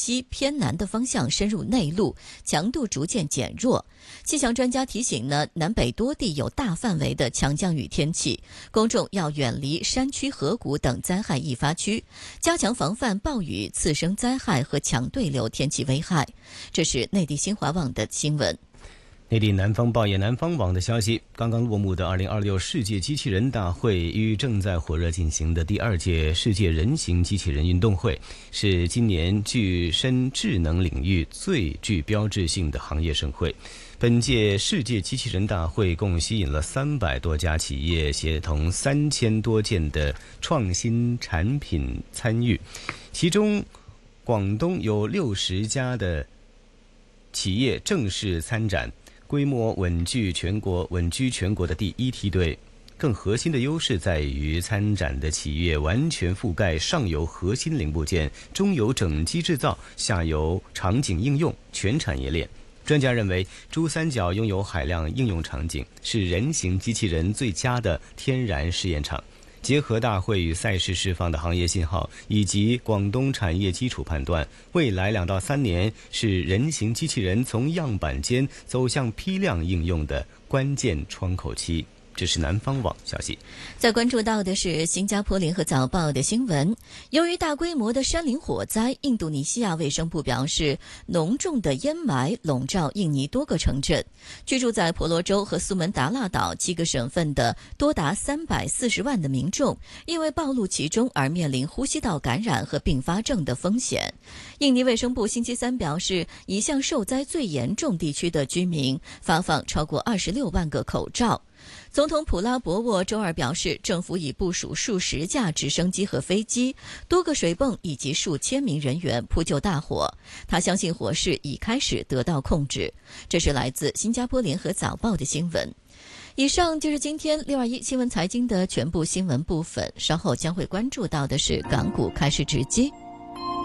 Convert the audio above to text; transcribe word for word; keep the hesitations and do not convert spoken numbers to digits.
西偏南的方向深入内陆，强度逐渐减弱。气象专家提醒呢，南北多地有大范围的强降雨天气，公众要远离山区、河谷等灾害易发区，加强防范暴雨、次生灾害和强对流天气危害。这是内地新华网的新闻。 内地南方报业南方网的消息，刚刚落幕的二零二六世界机器人大会与正在火热进行的第二届世界人形机器人运动会，是今年具身智能领域最具标志性的行业盛会。本届世界机器人大会共吸引了三百多家企业，协同三千多件的创新产品参与，其中广东有六十家的企业正式参展，规模稳居全国稳居全国的第一梯队。更核心的优势在于参展的企业完全覆盖上游核心零部件，中游整机制造，下游场景应用全产业链。专家认为，珠三角拥有海量应用场景，是人形机器人最佳的天然试验场。结合大会与赛事释放的行业信号，以及广东产业基础判断，未来两到三年是人形机器人从样板间走向批量应用的关键窗口期。这是南方网消息。 再关注到的是新加坡联合早报的新闻，由于大规模的山林火灾，印度尼西亚卫生部表示，浓重的烟霾笼罩印尼多个城镇。居住在婆罗洲和苏门答腊岛七个省份的多达三百四十万的民众，因为暴露其中而面临呼吸道感染和并发症的风险。印尼卫生部星期三表示，已向受灾最严重地区的居民发放超过二十六万个口罩。总统普拉博沃周二表示，政府已部署数十架直升机和飞机、多个水泵以及数千名人员扑救大火。他相信火势已开始得到控制。这是来自新加坡联合早报的新闻。以上就是今天六二一新闻财经的全部新闻部分，稍后将会关注到的是港股开市直击。